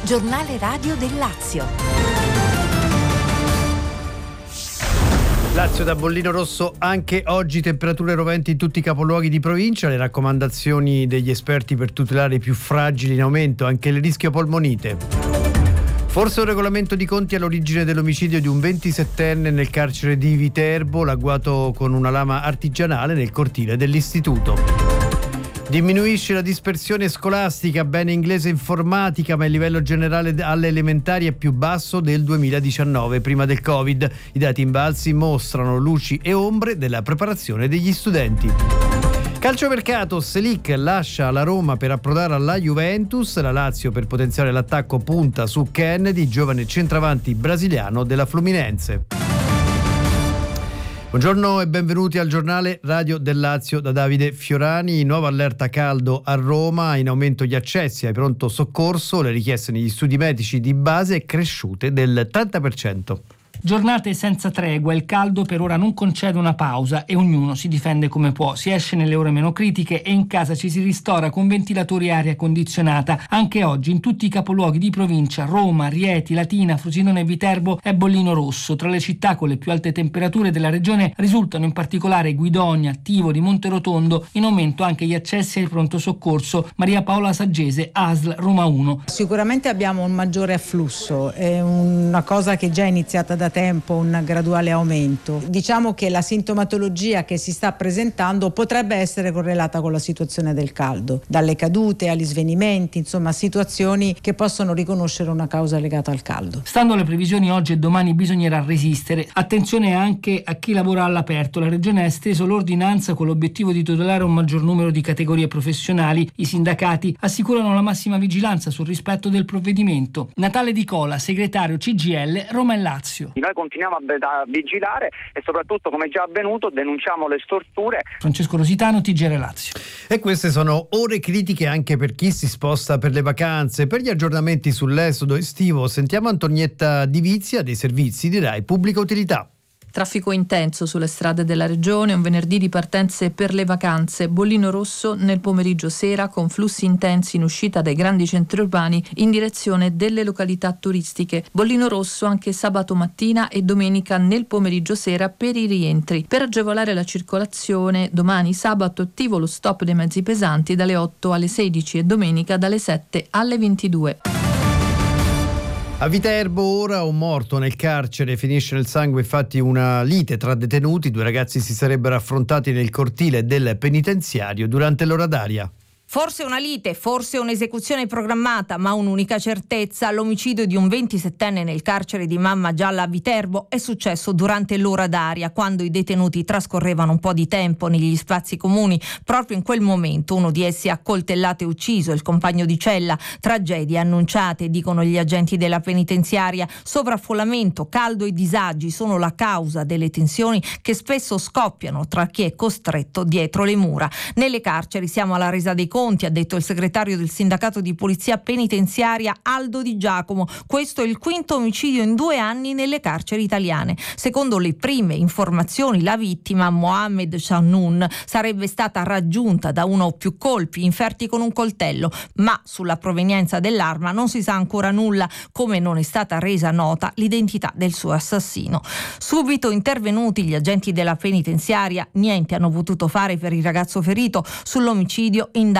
giornale radio del Lazio. Lazio da bollino rosso anche oggi, temperature roventi in tutti i capoluoghi di provincia, le raccomandazioni degli esperti per tutelare i più fragili in aumento, anche il rischio polmonite. Forse un regolamento di conti all'origine dell'omicidio di un 27enne nel carcere di Viterbo, l'agguato con una lama artigianale nel cortile dell'istituto. Diminuisce la dispersione scolastica, bene inglese e informatica, ma il livello generale alle elementari è più basso del 2019, prima del Covid. I dati imbalzi mostrano luci e ombre della preparazione degli studenti. Calciomercato, Selic lascia la Roma per approdare alla Juventus, la Lazio per potenziare l'attacco punta su Kennedy, giovane centravanti brasiliano della Fluminense. Buongiorno e benvenuti al giornale radio del Lazio da Davide Fiorani. Nuova allerta caldo a Roma, in aumento gli accessi ai pronto soccorso, le richieste negli studi medici di base cresciute del 30%. Giornate senza tregua, il caldo per ora non concede una pausa e ognuno si difende come può. Si esce nelle ore meno critiche e in casa ci si ristora con ventilatori e aria condizionata. Anche oggi in tutti i capoluoghi di provincia, Roma, Rieti, Latina, Frosinone e Viterbo, è bollino rosso. Tra le città con le più alte temperature della regione risultano in particolare Guidonia, Tivoli, Monterotondo, in aumento anche gli accessi al pronto soccorso. Maria Paola Saggese, ASL Roma 1. Sicuramente abbiamo un maggiore afflusso, è una cosa che già è iniziata da tempo, un graduale aumento. Diciamo che la sintomatologia che si sta presentando potrebbe essere correlata con la situazione del caldo, dalle cadute agli svenimenti, insomma situazioni che possono riconoscere una causa legata al caldo. Stando alle previsioni, oggi e domani bisognerà resistere. Attenzione anche a chi lavora all'aperto. La Regione ha esteso l'ordinanza con l'obiettivo di tutelare un maggior numero di categorie professionali. I sindacati assicurano la massima vigilanza sul rispetto del provvedimento. Natale Di Cola, segretario CGIL Roma e Lazio. Noi continuiamo a vigilare e soprattutto, come già avvenuto, denunciamo le storture. Francesco Rositano, TGR Lazio. E queste sono ore critiche anche per chi si sposta per le vacanze. Per gli aggiornamenti sull'esodo estivo sentiamo Antonietta Divizia dei servizi di Rai Pubblica Utilità. Traffico intenso sulle strade della regione, un venerdì di partenze per le vacanze, bollino rosso nel pomeriggio sera con flussi intensi in uscita dai grandi centri urbani in direzione delle località turistiche. Bollino rosso anche sabato mattina e domenica nel pomeriggio sera per i rientri. Per agevolare la circolazione domani sabato attivo lo stop dei mezzi pesanti dalle 8 alle 16 e domenica dalle 7 alle 22. A Viterbo ora un morto nel carcere, finisce nel sangue infatti una lite tra detenuti, 2 ragazzi si sarebbero affrontati nel cortile del penitenziario durante l'ora d'aria. Forse una lite, forse un'esecuzione programmata, ma un'unica certezza: l'omicidio di un 27enne nel carcere di Mamma Gialla a Viterbo è successo durante l'ora d'aria, quando i detenuti trascorrevano un po' di tempo negli spazi comuni. Proprio in quel momento uno di essi ha accoltellato e ucciso il compagno di cella. Tragedie annunciate, dicono gli agenti della penitenziaria. Sovraffollamento, caldo e disagi sono la causa delle tensioni che spesso scoppiano tra chi è costretto dietro le mura. Nelle carceri siamo alla resa dei conti, ha detto il segretario del sindacato di polizia penitenziaria Aldo Di Giacomo. Questo è il 5º omicidio in 2 anni nelle carceri italiane. Secondo le prime informazioni, la vittima, Mohamed Shannun, sarebbe stata raggiunta da uno o più colpi inferti con un coltello, ma sulla provenienza dell'arma non si sa ancora nulla, come non è stata resa nota l'identità del suo assassino. Subito intervenuti gli agenti della penitenziaria, niente hanno potuto fare per il ragazzo ferito. Sull'omicidio